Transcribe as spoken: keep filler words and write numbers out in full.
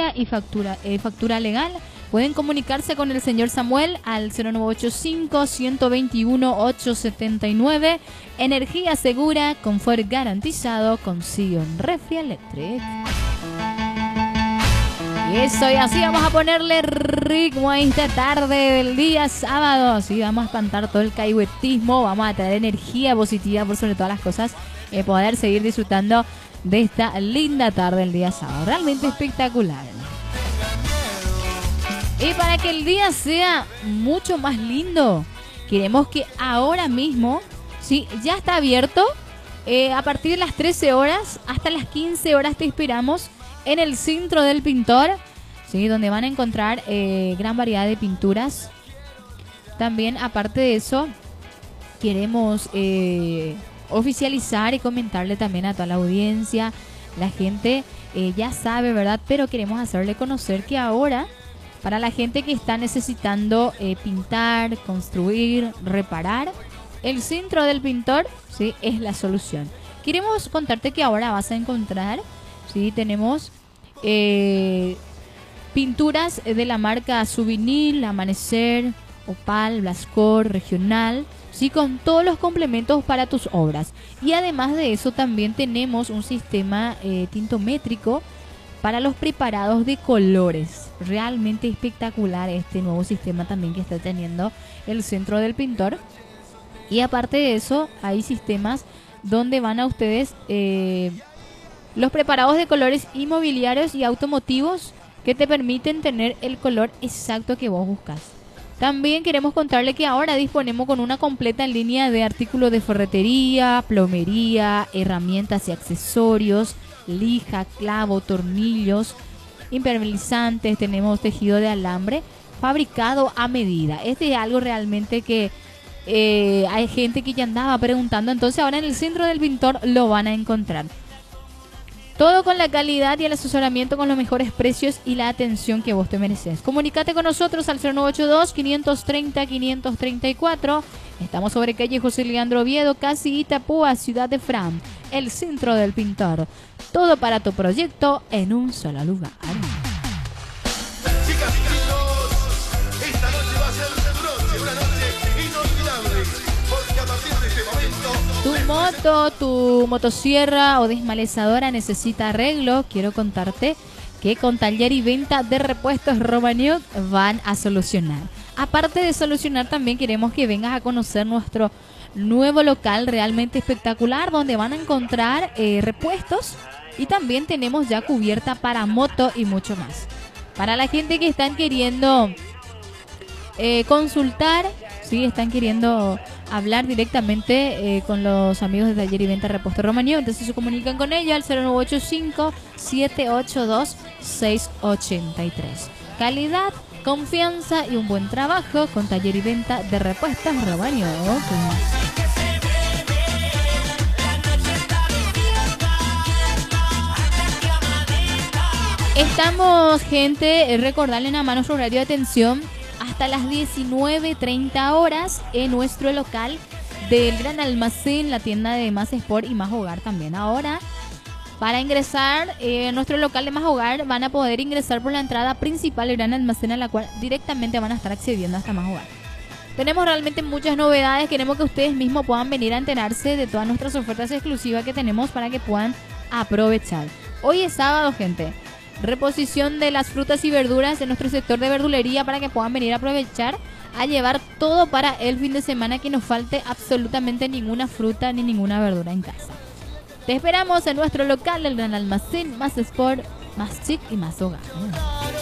energía y factura, eh, factura legal. Pueden comunicarse con el señor Samuel al cero nueve ocho cinco, uno dos uno, ocho siete nueve. Energía segura, confort garantizado con Sion Refri Electric. Y eso, y así vamos a ponerle ritmo a esta tarde del día sábado. Sí, vamos a espantar todo el caigüetismo, vamos a traer energía positiva por sobre todas las cosas, y eh, poder seguir disfrutando de esta linda tarde del día sábado. Realmente espectacular. Y para que el día sea mucho más lindo, queremos que ahora mismo, sí, ya está abierto, eh, a partir de las trece horas hasta las quince horas te esperamos en el Centro del Pintor, sí, donde van a encontrar eh, gran variedad de pinturas. También, aparte de eso, queremos eh, oficializar y comentarle también a toda la audiencia. La gente eh, ya sabe, ¿verdad? Pero queremos hacerle conocer que ahora, para la gente que está necesitando eh, pintar, construir, reparar, el Centro del Pintor, sí, es la solución. Queremos contarte que ahora vas a encontrar, sí, tenemos eh, pinturas de la marca Souvenir, Amanecer, Opal, Blascor, Regional, sí, con todos los complementos para tus obras. Y además de eso también tenemos un sistema eh, tintométrico para los preparados de colores. Realmente espectacular este nuevo sistema también que está teniendo el Centro del Pintor. Y aparte de eso, hay sistemas donde van a ustedes eh, los preparados de colores inmobiliarios y automotivos que te permiten tener el color exacto que vos buscas. También queremos contarle que ahora disponemos con una completa línea de artículos de ferretería, plomería, herramientas y accesorios, lija, clavo, tornillos, impermeabilizantes. Tenemos tejido de alambre fabricado a medida. Este es algo realmente que eh, hay gente que ya andaba preguntando, entonces ahora en el Centro del Pintor lo van a encontrar. Todo con la calidad y el asesoramiento con los mejores precios y la atención que vos te mereces. Comunícate con nosotros al cero nueve ocho dos, quinientos treinta, quinientos treinta y cuatro. Estamos sobre calle José Leandro Oviedo, casi Itapúa, ciudad de Fran. El Centro del Pintor. Todo para tu proyecto en un solo lugar. Chicas y chicos, esta noche va a ser de bronce, una noche inolvidable, porque a partir de este momento... Tu moto, tu motosierra o desmalezadora necesita arreglo. Quiero contarte que con taller y venta de repuestos Romaniuk van a solucionar. Aparte de solucionar, también queremos que vengas a conocer nuestro nuevo local realmente espectacular, donde van a encontrar eh, repuestos, y también tenemos ya cubierta para moto y mucho más. Para la gente que están queriendo eh, consultar, sí, están queriendo hablar directamente eh, con los amigos de Taller y Venta Repuesto Romaniuk, entonces se comunican con ella al cero nueve ocho cinco, siete ocho dos, seis ocho tres. Calidad, confianza y un buen trabajo con Taller y Venta de Repuestos Romaniuk. Estamos, gente, recordarle nada más nuestro horario de atención hasta las diecinueve treinta horas en nuestro local del Gran Almacén, la tienda de Más Sport y Más Hogar también. Ahora, para ingresar eh, en nuestro local de Más Hogar, van a poder ingresar por la entrada principal del Gran Almacén, a la cual directamente van a estar accediendo hasta Más Hogar. Tenemos realmente muchas novedades. Queremos que ustedes mismos puedan venir a enterarse de todas nuestras ofertas exclusivas que tenemos para que puedan aprovechar. Hoy es sábado, gente. Reposición de las frutas y verduras en nuestro sector de verdulería para que puedan venir a aprovechar a llevar todo para el fin de semana, que nos falte absolutamente ninguna fruta ni ninguna verdura en casa. Te esperamos en nuestro local, el Gran Almacén, Más Sport, Más Chic y Más Hogar.